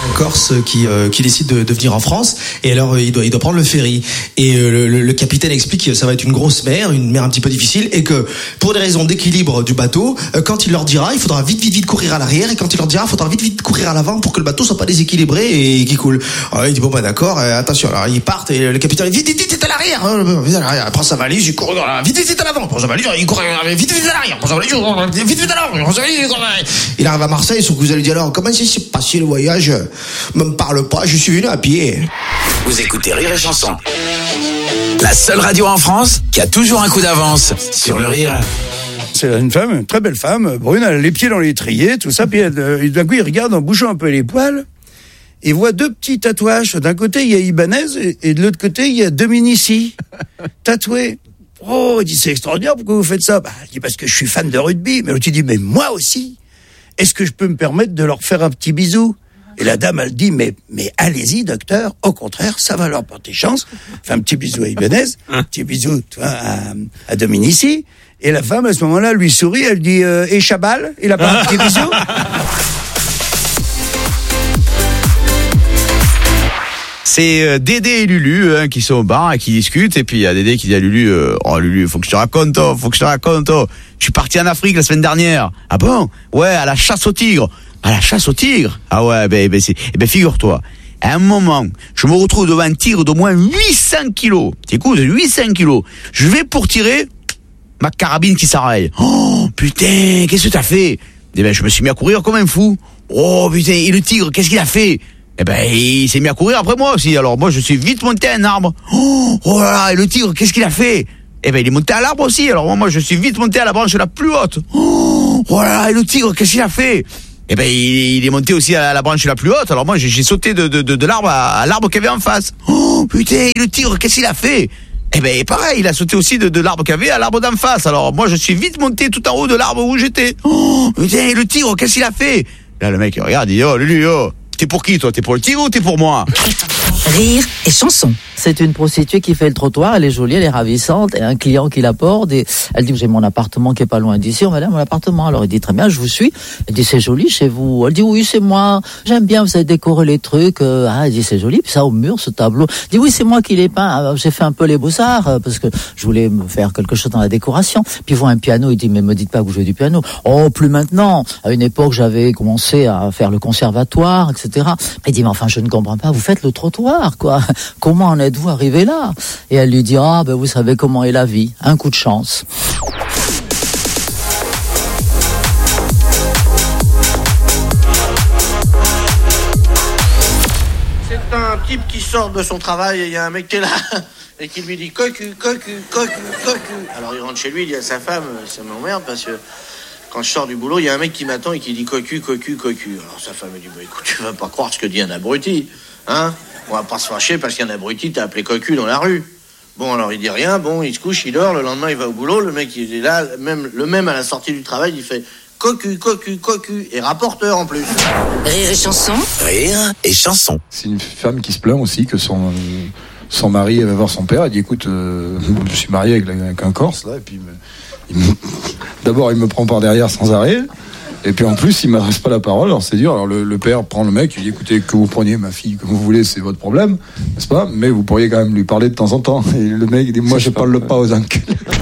Corse qui décide de venir en France, et alors il doit prendre le ferry, et le capitaine explique que ça va être une grosse mer, une mer un petit peu difficile, et que pour des raisons d'équilibre du bateau, quand il leur dira, il faudra vite courir à l'arrière, et quand il leur dira, il faudra vite courir à l'avant pour que le bateau soit pas déséquilibré et qu'il coule. Alors il dit bon bah d'accord, attention. Alors ils partent, et le capitaine dit vite à l'arrière, il prend sa valise, il court vite à l'avant, prend sa valise, il court vite à l'arrière, prend sa valise, vite à l'avant, il arrive à Marseille, son cousin lui dit alors comment s'est passé le voyage? Me parle pas, je suis venu à pied. Vous écoutez Rire et Chanson, la seule radio en France qui a toujours un coup d'avance sur le rire. C'est une femme, une très belle femme, brune, elle a les pieds dans l'étrier, tout ça, puis d'un coup il regarde en bougeant un peu les poils, et voit deux petits tatouages. D'un côté il y a Ibanez, et de l'autre côté il y a Dominici, tatoués. Oh, il dit c'est extraordinaire, pourquoi vous faites ça? Il dit parce que je suis fan de rugby. Mais l'autre il dit mais moi aussi. Est-ce que je peux me permettre de leur faire un petit bisou? Et la dame, elle dit, mais allez-y, docteur. Au contraire, ça va leur porter chance. Fait un petit bisou à Ibanez, un petit bisou à Dominici. Et la femme, à ce moment-là, lui sourit, elle dit, et Chabal, il a pas un petit bisou? C'est Dédé et Lulu qui sont au bar et qui discutent, et puis il y a Dédé qui dit à Lulu oh Lulu, faut que je te raconte. Je suis parti en Afrique la semaine dernière. Ah bon? Ouais, à la chasse au tigre. À la chasse au tigre? Ah ouais, figure-toi, à un moment, je me retrouve devant un tigre d'au moins 800 kilos. T'écoutes, 800 kilos. Je vais pour tirer, ma carabine qui s'arrête. Oh putain, qu'est-ce que t'as fait? Je me suis mis à courir comme un fou. Oh putain, et le tigre, qu'est-ce qu'il a fait? Il s'est mis à courir après moi aussi. Alors moi, je suis vite monté à un arbre. Oh là là, et le tigre, qu'est-ce qu'il a fait? Il est monté à l'arbre aussi. Alors moi, je suis vite monté à la branche la plus haute. Oh là là, et le tigre, qu'est-ce qu'il a fait? Il est monté aussi à la branche la plus haute. Alors moi, j'ai sauté de l'arbre à l'arbre qu'il y avait en face. Oh putain, et le tigre, qu'est-ce qu'il a fait? Pareil, il a sauté aussi de l'arbre qu'il y avait à l'arbre d'en face. Alors moi, je suis vite monté tout en haut de l'arbre où j'étais. Oh putain, et le tigre, qu'est-ce qu'il a fait? Là, le mec, il regarde, il dit oh Lulu, oh. T'es pour qui, toi? T'es pour le tigre ou t'es pour moi? Rire et Chanson. C'est une prostituée qui fait le trottoir, elle est jolie, elle est ravissante, et un client qui la porte, et elle dit j'ai mon appartement qui est pas loin d'ici, on va aller à mon appartement. Alors il dit très bien, je vous suis. Elle dit c'est joli chez vous. Elle dit oui, c'est moi, j'aime bien, vous avez décoré les trucs. Elle dit c'est joli, puis ça au mur, ce tableau. Elle dit oui, c'est moi qui l'ai peint, j'ai fait un peu les beaux-arts, parce que je voulais me faire quelque chose dans la décoration. Puis il voit un piano, il dit mais me dites pas que vous jouez du piano. Oh, plus maintenant. À une époque, j'avais commencé à faire le conservatoire, etc. Il dit mais enfin je ne comprends pas, vous faites le trottoir, quoi. Comment en êtes-vous arrivé là? Et elle lui dit vous savez comment est la vie, un coup de chance. C'est un type qui sort de son travail et il y a un mec qui est là et qui lui dit cocu. Alors il rentre chez lui, il dit à sa femme ça m'emmerde parce que quand je sors du boulot, il y a un mec qui m'attend et qui dit cocu. Alors sa femme me dit écoute, tu vas pas croire ce que dit un abruti, hein? On va pas se fâcher parce qu'un abruti t'a appelé cocu dans la rue. Bon, alors il dit rien, bon, il se couche, il dort, le lendemain il va au boulot, le mec il est là, le même à la sortie du travail, il fait cocu, et rapporteur en plus. Rire et Chanson. Rire et Chanson. C'est une femme qui se plaint aussi que son mari va voir son père, elle dit écoute, je suis marié avec un Corse, là, et puis d'abord il me prend par derrière sans arrêt. Et puis en plus, il m'adresse pas la parole, alors c'est dur. Alors le père prend le mec, il dit écoutez, que vous preniez ma fille comme vous voulez, c'est votre problème, n'est-ce pas? Mais vous pourriez quand même lui parler de temps en temps. Et le mec il dit moi je parle pas aux enculs.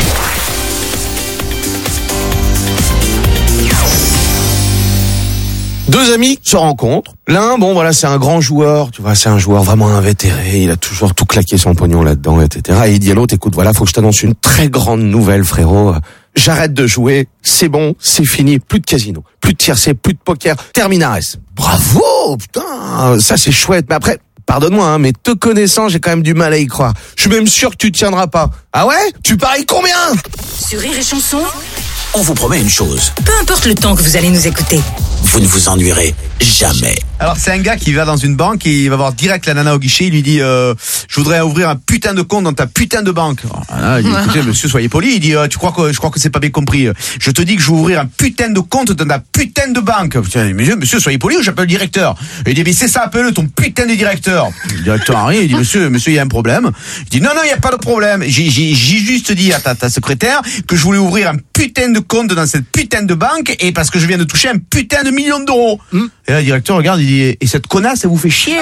Deux amis se rencontrent. L'un, c'est un grand joueur, tu vois, c'est un joueur vraiment invétéré, il a toujours tout claqué son pognon là-dedans, etc. Et il dit à l'autre, écoute, voilà, faut que je t'annonce une très grande nouvelle, frérot. J'arrête de jouer, c'est bon, c'est fini, plus de casino, plus de tiercé, plus de poker, terminares. Bravo, putain, ça c'est chouette, mais après, pardonne-moi, mais te connaissant, j'ai quand même du mal à y croire. Je suis même sûr que tu tiendras pas. Ah ouais? Tu paries combien? Sur Rire et Chanson, On vous promet une chose, peu importe le temps que vous allez nous écouter, vous ne vous ennuierez jamais. Alors c'est un gars qui va dans une banque et il va voir direct la nana au guichet, il lui dit je voudrais ouvrir un putain de compte dans ta putain de banque. Alors, il dit écoutez monsieur, soyez poli. Il dit je crois que c'est pas bien compris. Je te dis que je vais ouvrir un putain de compte dans ta putain de banque. Monsieur, soyez poli ou j'appelle le directeur. Et il dit mais c'est ça, appelle-le ton putain de directeur. Le directeur arrive, il dit monsieur il y a un problème. Il dit non il y a pas de problème. J'ai juste dit à ta secrétaire que je voulais ouvrir un putain de compte dans cette putain de banque et parce que je viens de toucher un putain de million d'euros. Et là, le directeur regarde, il dit, et cette connasse, elle vous fait chier?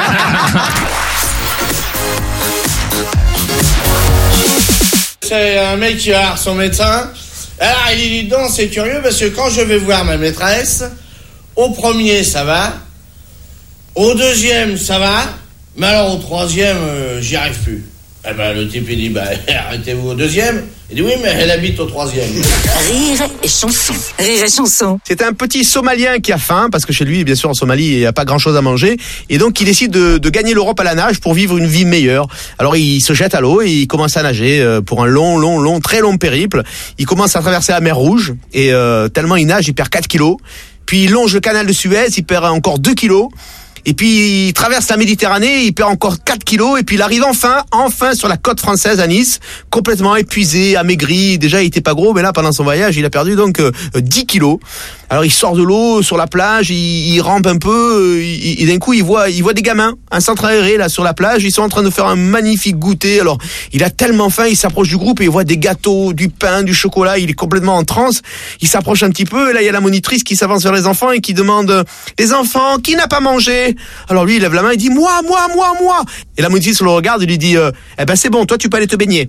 C'est un mec qui va voir son médecin. Alors il dit donc, c'est curieux parce que quand je vais voir ma maîtresse, au premier ça va, au deuxième ça va, mais alors au troisième j'y arrive plus. Eh ben le type il dit arrêtez-vous au deuxième. Il dit oui mais elle habite au troisième. Rire et chanson. Rire et chanson. C'est un petit Somalien qui a faim, parce que chez lui, bien sûr, en Somalie, il n'y a pas grand-chose à manger. Et donc, il décide de gagner l'Europe à la nage pour vivre une vie meilleure. Alors, il se jette à l'eau et il commence à nager pour un très long périple. Il commence à traverser la mer Rouge. Et tellement il nage, il perd 4 kilos. Puis, il longe le canal de Suez, il perd encore 2 kilos. Et puis, il traverse la Méditerranée, il perd encore 4 kilos, et puis il arrive enfin sur la côte française à Nice, complètement épuisé, amaigri. Déjà, il était pas gros, mais là, pendant son voyage, il a perdu donc 10 kilos. Alors, il sort de l'eau sur la plage, il rampe un peu, et d'un coup, il voit des gamins, un centre aéré, là, sur la plage. Ils sont en train de faire un magnifique goûter. Alors, il a tellement faim, il s'approche du groupe et il voit des gâteaux, du pain, du chocolat. Il est complètement en transe. Il s'approche un petit peu, et là, il y a la monitrice qui s'avance vers les enfants et qui demande, les enfants, qui n'a pas mangé? Alors lui, il lève la main et dit moi. Et la monitrice le regarde et lui dit eh ben c'est bon, toi tu peux aller te baigner.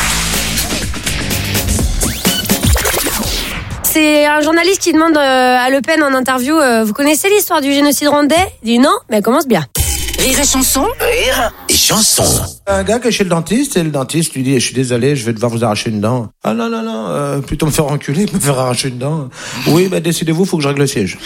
C'est un journaliste qui demande à Le Pen en interview vous connaissez l'histoire du génocide rwandais? Il dit non, mais elle commence bien. Rire et chanson. Rire et chanson. Un gars qui est chez le dentiste et le dentiste lui dit je suis désolé, je vais devoir vous arracher une dent. Ah non, plutôt me faire enculer que me faire arracher une dent. Oui, décidez-vous, faut que je règle le siège.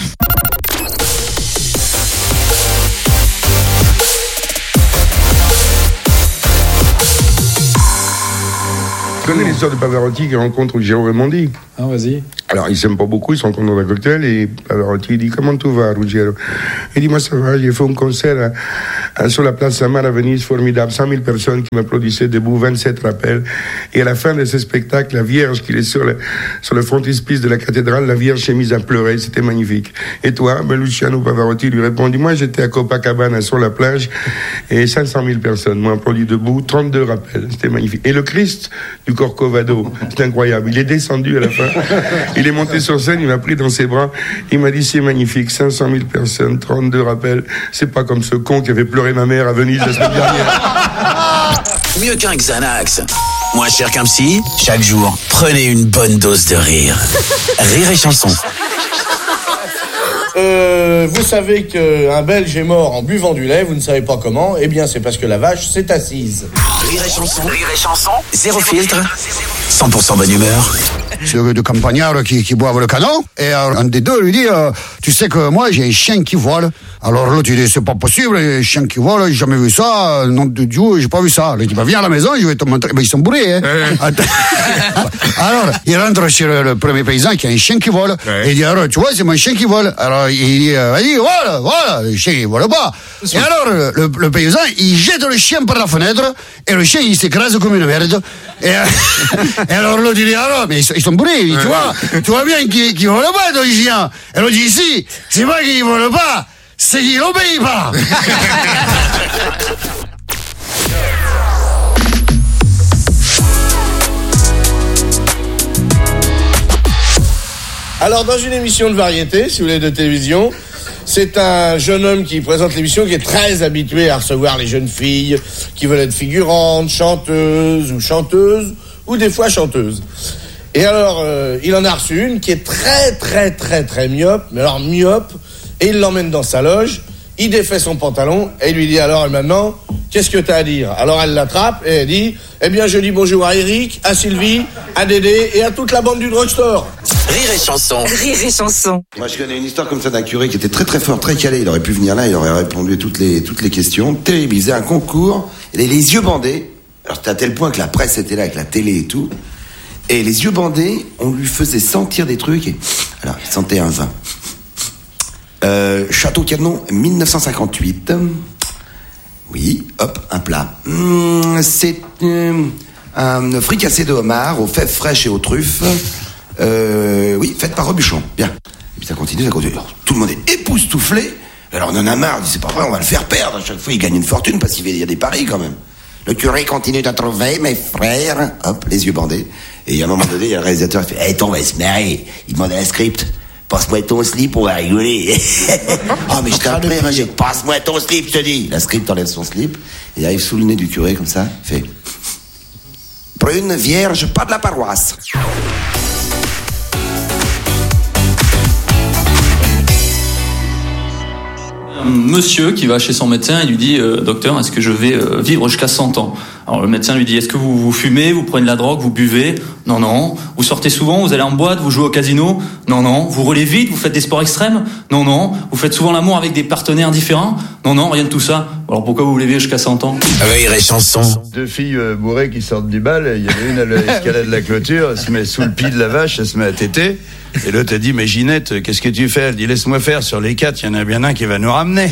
Tu connais l'histoire de Pavarotti qui rencontre Giro Raimondi? Ah, vas-y. Alors, ils s'aiment pas beaucoup, ils se rencontrent dans un cocktail et Pavarotti dit comment tu vas, Ruggiero? Il dit moi ça va, j'ai fait un concert sur la place Samar à Venise, formidable, 100 000 personnes qui m'applaudissaient debout, 27 rappels. Et à la fin de ce spectacle, la Vierge qui est sur le frontispice de la cathédrale, la Vierge s'est mise à pleurer, c'était magnifique. Et toi, Luciano Pavarotti lui répondit moi j'étais à Copacabana sur la plage et 500 000 personnes m'ont applaudi debout, 32 rappels, c'était magnifique. Et le Christ du Corcovado, c'est incroyable, il est descendu à la fin. Il est monté sur scène, il m'a pris dans ses bras, il m'a dit c'est magnifique, 500 000 personnes, 32 rappels, c'est pas comme ce con qui avait pleuré ma mère à Venise la semaine dernière. Mieux qu'un Xanax, moins cher qu'un psy, chaque jour, prenez une bonne dose de rire. Rire et chanson. Vous savez qu'un Belge est mort en buvant du lait, vous ne savez pas comment, eh bien c'est parce que la vache s'est assise. Rire et chanson, zéro filtre, 100% bonne humeur. C'est deux campagnards qui boivent le canon, et un des deux lui dit tu sais que moi j'ai un chien qui vole. Alors l'autre il dit c'est pas possible, un chien qui vole, j'ai jamais vu ça, nom de Dieu, j'ai pas vu ça. Il dit viens à la maison, je vais te montrer. Ben, ils sont bourrés, hein. Alors il rentre chez le premier paysan qui a un chien qui vole, et il dit alors tu vois c'est mon chien qui vole. Alors il dit vas-y voilà, le chien il vole pas. Et alors le paysan il jette le chien par la fenêtre et le chien il s'écrase comme une merde. Et alors l'autre il dit alors mais ils sont bourrés, tu vois bien qu'ils volent pas ton chien. Et l'autre dit si, c'est pas qu'ils volent pas, c'est qu'ils l'obéissent pas. Alors dans une émission de variété, si vous voulez, de télévision, c'est un jeune homme qui présente l'émission qui est très habitué à recevoir les jeunes filles qui veulent être figurantes, chanteuses ou des fois chanteuses. Et alors, il en a reçu une qui est très myope, mais alors myope, et il l'emmène dans sa loge, il défait son pantalon, et il lui dit alors, et maintenant, qu'est-ce que t'as à dire? Alors elle l'attrape, et elle dit, eh bien je dis bonjour à Eric, à Sylvie, à Dédé, et à toute la bande du drugstore. Rire et chanson. Rire et chanson. Moi je connais une histoire comme ça d'un curé qui était très fort, très calé, il aurait pu venir là, il aurait répondu à toutes les questions, terrible, il faisait un concours, il avait les yeux bandés, alors c'était à tel point que la presse était là avec la télé et tout. Et les yeux bandés, on lui faisait sentir des trucs. Et... Alors, il sentait un vin. Château Canon, 1958. Oui, hop, un plat. C'est un fricassé de homard aux fèves fraîches et aux truffes. Oui, fait par Robuchon. Bien. Et puis ça continue. Alors, tout le monde est époustouflé. Alors on en a marre, il dit, c'est pas vrai, on va le faire perdre. À chaque fois, il gagne une fortune parce qu'il y a des paris quand même. Le curé continue d'en trouver, mes frères. Hop, les yeux bandés. Et à un moment donné, il y a le réalisateur qui fait « Hey, on va se marrer !» Il demande à la script passe-moi ton slip, on va rigoler. Oh, mais je t'en prie, Roger, passe-moi ton slip, je te dis. La script enlève son slip, il arrive sous le nez du curé, comme ça, il fait brune, vierge, pas de la paroisse. Un monsieur qui va chez son médecin et lui dit docteur, est-ce que je vais vivre jusqu'à 100 ans? Alors le médecin lui dit, est-ce que vous fumez, vous prenez de la drogue, vous buvez? Non, non. Vous sortez souvent, vous allez en boîte, vous jouez au casino? Non, non. Vous roulez vite, vous faites des sports extrêmes? Non, non. Vous faites souvent l'amour avec des partenaires différents? Non, non, rien de tout ça. Alors pourquoi vous voulez vivre jusqu'à 100 ans? Rire et chanson. Deux filles bourrées qui sortent du bal, il y en a une à l'escalade de la clôture, elle se met sous le pied de la vache, elle se met à téter. Et l'autre a dit, mais Ginette, qu'est-ce que tu fais? Elle dit, laisse-moi faire, sur les 4, il y en a bien un qui va nous ramener.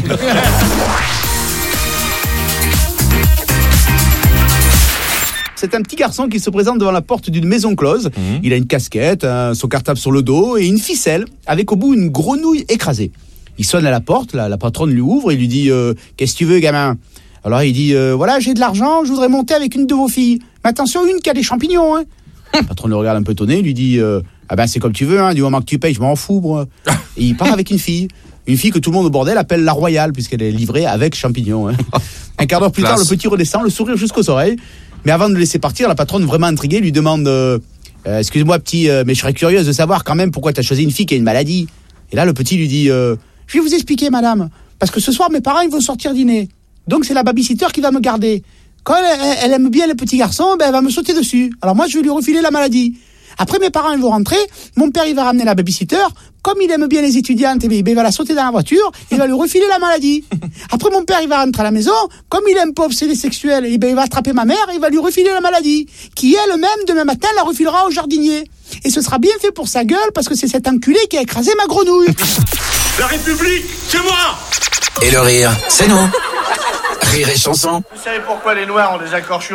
C'est un petit garçon qui se présente devant la porte d'une maison close. Il a une casquette, son cartable sur le dos et une ficelle avec au bout une grenouille écrasée. Il sonne à la porte, la patronne lui ouvre et lui dit qu'est-ce que tu veux, gamin? Alors il dit voilà, j'ai de l'argent, je voudrais monter avec une de vos filles. Mais attention, une qui a des champignons. Hein. La patronne le regarde un peu étonné, lui dit ah ben c'est comme tu veux, hein, du moment que tu payes, je m'en fous, moi. Et il part avec une fille que tout le monde au bordel appelle la Royale puisqu'elle est livrée avec champignons. Hein. Un quart d'heure plus tard, le petit redescend, le sourire jusqu'aux oreilles. Mais avant de le laisser partir, la patronne, vraiment intriguée, lui demande excuse-moi petit, mais je serais curieuse de savoir quand même pourquoi tu as choisi une fille qui a une maladie. Et là, le petit lui dit je vais vous expliquer, madame, parce que ce soir, mes parents ils vont sortir dîner. Donc c'est la babysitter qui va me garder. Quand elle aime bien le petit garçon, ben elle va me sauter dessus. Alors moi, je vais lui refiler la maladie. Après, mes parents ils vont rentrer, mon père il va ramener la babysitter. Comme il aime bien les étudiantes, il va la sauter dans la voiture, il va lui refiler la maladie. Après, mon père il va rentrer à la maison, comme il aime pas obsédé sexuel, il va attraper ma mère, il va lui refiler la maladie, qui elle-même demain matin la refilera au jardinier. Et ce sera bien fait pour sa gueule parce que c'est cet enculé qui a écrasé ma grenouille. La République, c'est moi! Et le rire, c'est nous. Rire et chanson. Vous savez pourquoi les Noirs ont des accords